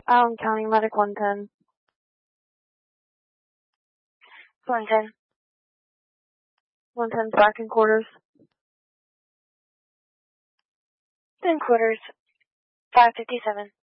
Allen County Medic 110. 110. 110 back in quarters. In quarters. 557.